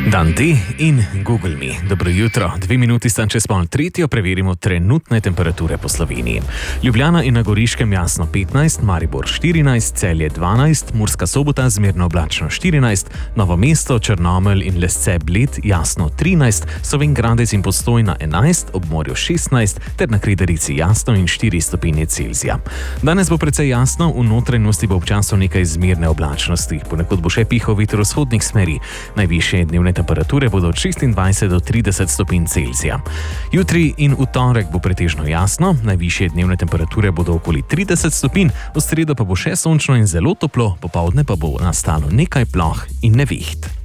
Dan D in Google Me. Dobro jutro, 2 minuti sta čez pol tretjo, preverimo trenutne temperature po Sloveniji. Ljubljana in na Goriškem jasno 15, Maribor 14, Celje 12, Murska Sobota zmerno oblačno 14, Novo mesto, Črnomelj in Lesce Bled jasno 13, Slovenj Gradec in Postojna 11, ob morju 16 ter na Kredarici jasno in 4 stopinje Celzija. Danes bo precej jasno, v notranjosti bo občasno nekaj zmerne oblačnosti, ponekod bo še pihal veter vzhodnih smeri. Najvišje dnevne temperature bodo od 26 do 30 stopinj Celzija. Jutri in v torek bo pretežno jasno, najvišje dnevne temperature bodo okoli 30 stopinj, v sredo pa bo še sončno in zelo toplo, popoldne pa bo nastalo nekaj ploh in neviht.